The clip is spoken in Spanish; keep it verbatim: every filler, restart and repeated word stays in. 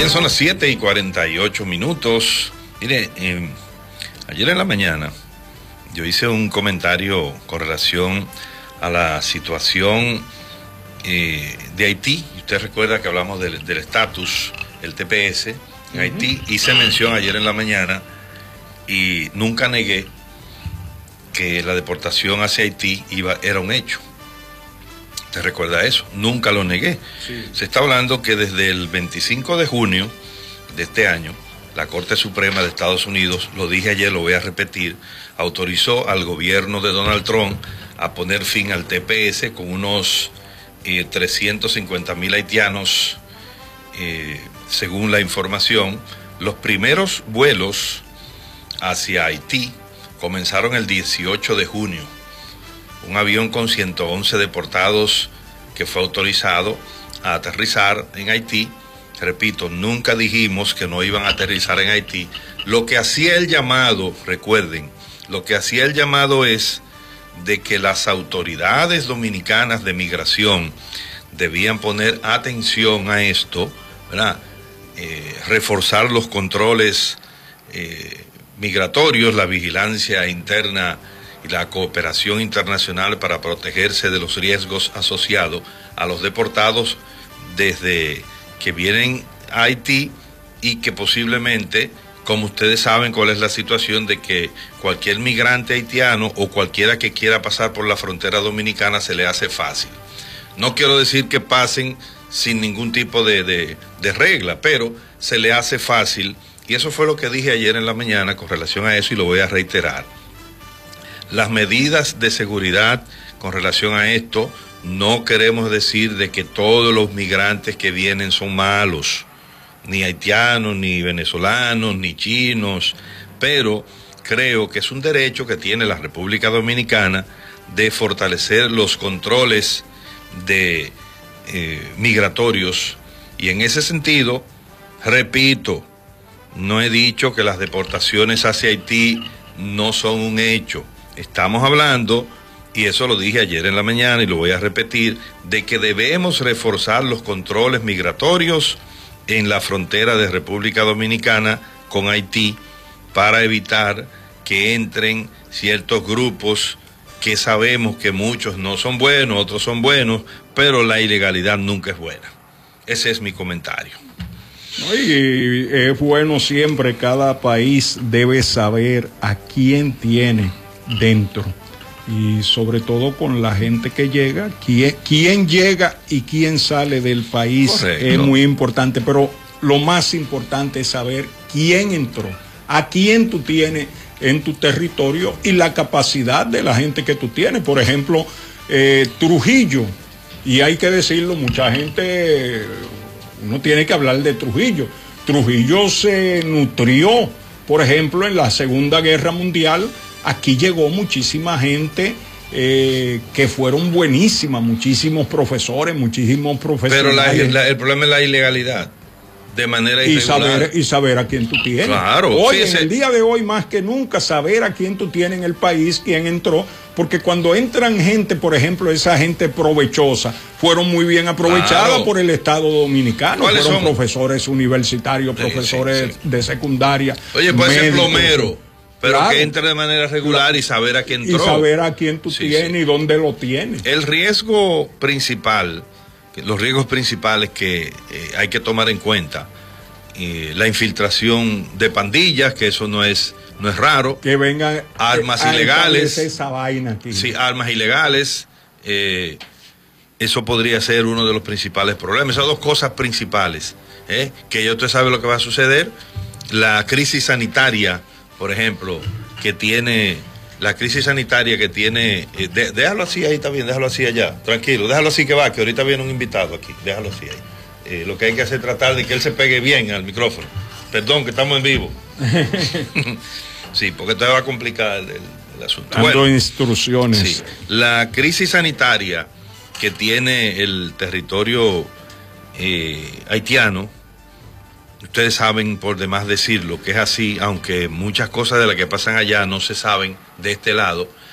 Bien, son las siete y cuarenta y ocho minutos. Mire, eh, ayer en la mañana yo hice un comentario con relación a la situación eh, de Haití. Usted recuerda que hablamos del estatus, el T P S en uh-huh. Haití. Hice mención ayer en la mañana y nunca negué que la deportación hacia Haití iba, era un hecho. ¿Te recuerda eso? Nunca lo negué. Sí. Se está hablando que desde el veinticinco de junio de este año, la Corte Suprema de Estados Unidos, lo dije ayer, lo voy a repetir, autorizó al gobierno de Donald Trump a poner fin al T P S con unos eh, trescientos cincuenta mil haitianos, eh, según la información. Los primeros vuelos hacia Haití comenzaron el dieciocho de junio. Un avión con ciento once deportados que fue autorizado a aterrizar en Haití. Repito, nunca dijimos que no iban a aterrizar en Haití. Lo que hacía el llamado, recuerden, lo que hacía el llamado es de que las autoridades dominicanas de migración debían poner atención a esto, ¿verdad? Eh, reforzar los controles eh, migratorios, la vigilancia interna y la cooperación internacional para protegerse de los riesgos asociados a los deportados desde que vienen a Haití, y que posiblemente, como ustedes saben cuál es la situación de que cualquier migrante haitiano o cualquiera que quiera pasar por la frontera dominicana se le hace fácil. No quiero decir que pasen sin ningún tipo de, de, de regla, pero se le hace fácil, y eso fue lo que dije ayer en la mañana con relación a eso, y lo voy a reiterar. Las medidas de seguridad con relación a esto, no queremos decir de que todos los migrantes que vienen son malos, ni haitianos, ni venezolanos, ni chinos, pero creo que es un derecho que tiene la República Dominicana de fortalecer los controles de eh, migratorios, y en ese sentido, repito, no he dicho que las deportaciones hacia Haití no son un hecho. Estamos hablando, y eso lo dije ayer en la mañana y lo voy a repetir, de que debemos reforzar los controles migratorios en la frontera de República Dominicana con Haití para evitar que entren ciertos grupos que sabemos que muchos no son buenos, otros son buenos, pero la ilegalidad nunca es buena. Ese es mi comentario. Y es bueno siempre, cada país debe saber a quién tiene dentro, y sobre todo con la gente que llega, quién, quién llega y quién sale del país. Correcto. Es muy importante, pero lo más importante es saber quién entró, a quién tú tienes en tu territorio y la capacidad de la gente que tú tienes. Por ejemplo, eh, Trujillo, y hay que decirlo, mucha gente, uno tiene que hablar de Trujillo. Trujillo se nutrió, por ejemplo, en la Segunda Guerra Mundial. Aquí llegó muchísima gente eh, que fueron buenísimas, muchísimos profesores, muchísimos profesores. Pero la, la, el problema es la ilegalidad, de manera irregular. Y saber, y saber a quién tú tienes. Claro. Hoy, sí, en ese... el día de hoy, más que nunca, saber a quién tú tienes en el país, quién entró, porque cuando entran gente, por ejemplo, esa gente provechosa, fueron muy bien aprovechadas, claro, por el Estado Dominicano. Fueron son? profesores universitarios, profesores sí, sí, sí. de secundaria. Oye, puede ser plomero. Pero claro, que entre de manera regular, claro, y saber a quién entró. Y saber a quién tú sí, tienes sí. y dónde lo tienes. El riesgo principal, los riesgos principales que eh, hay que tomar en cuenta, eh, la infiltración de pandillas, que eso no es no es raro. Que vengan armas a, ilegales. A esa vaina aquí. Sí, armas ilegales. Eh, eso podría ser uno de los principales problemas. Esas dos cosas principales, eh, que ya usted sabe lo que va a suceder. La crisis sanitaria, por ejemplo, que tiene, la crisis sanitaria que tiene, eh, de, déjalo así ahí, está bien, déjalo así allá, tranquilo, déjalo así que va, que ahorita viene un invitado aquí, déjalo así ahí. Eh, lo que hay que hacer es tratar de que él se pegue bien al micrófono. Perdón, que estamos en vivo. Sí, porque esto va a complicar el, el asunto. Dando bueno, instrucciones. Sí, la crisis sanitaria que tiene el territorio eh, haitiano, ustedes saben por demás decirlo, que es así, aunque muchas cosas de las que pasan allá no se saben de este lado.